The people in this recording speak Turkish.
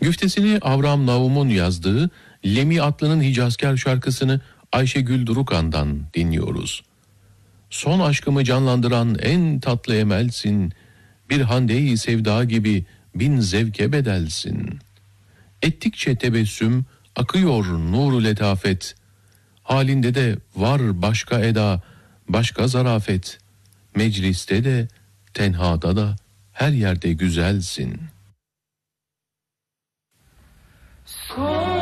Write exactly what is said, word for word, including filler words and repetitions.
Güftesini Avram Nahum'un yazdığı Lemi Atlı'nın Hicazkar şarkısını Ayşegül Durukan'dan dinliyoruz. Son aşkımı canlandıran en tatlı emelsin, bir hande-i sevda gibi bin zevke bedelsin. Ettikçe tebessüm akıyor nuru letafet, halinde de var başka eda, başka zarafet, mecliste de tenhada da her yerde güzelsin. Son